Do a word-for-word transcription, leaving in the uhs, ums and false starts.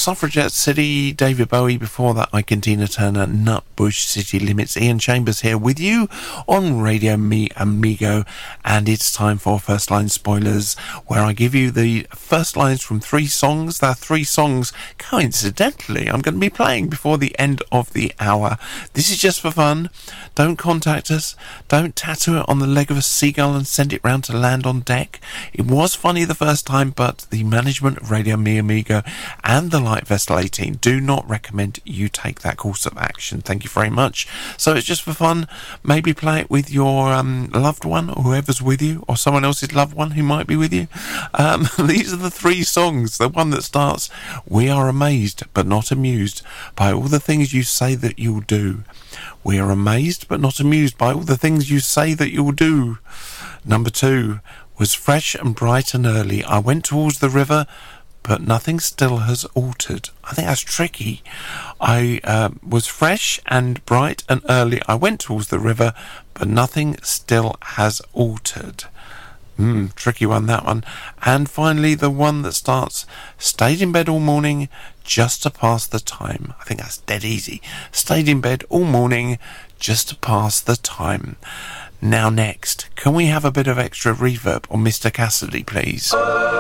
Suffragette City, David Bowie. Before that, Ike and Tina Turner, Nutbush City Limits. Ian Chambers here with you on Radio Me Amigo, and it's time for First Line Spoilers, where I give you the first lines from three songs. There are three songs, coincidentally, I'm going to be playing before the end of the hour. This is just for fun. Don't contact us. Don't tattoo it on the leg of a seagull and send it round to land on deck. It was funny the first time, but the management of Radio Me Amigo and the Light Vessel eighteen do not recommend you take that course of action. Thank you very much. So it's just for fun. Maybe play it with your um, loved one, or whoever's with you, or someone else's loved one who might be with you. Um, these are the three songs. The one that starts, "We are amazed but not amused by all the things you say that you'll do. We are amazed but not amused by all the things you say that you'll do." Number two, "Was fresh and bright and early. I went towards the river, but nothing still has altered." I think that's tricky. I uh, was fresh and bright and early. I went towards the river, but nothing still has altered. Hmm, tricky one, that one. And finally, the one that starts, "Stayed in bed all morning just to pass the time." I think that's dead easy. Stayed in bed all morning just to pass the time. Now next, can we have a bit of extra reverb on Mister Cassidy, please?